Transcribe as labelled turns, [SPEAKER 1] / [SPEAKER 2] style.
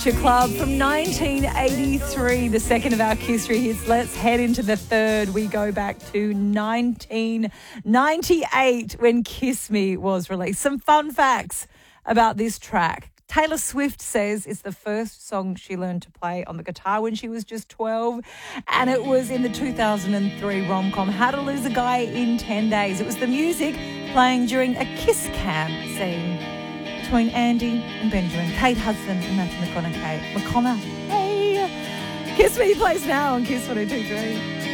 [SPEAKER 1] Club from 1983, the second of our Kiss History hits. Let's head into the third. We go back to 1998 when Kiss Me was released. Some fun facts about this track. Taylor Swift says it's the first song she learned to play on the guitar when she was just 12, and it was in the 2003 rom-com How to Lose a Guy in 10 Days. It was the music playing during a kiss cam scene between Andy and Benjamin, Kate Hudson and Matthew McConaughey. Kiss Me plays now on Kiss 102.3.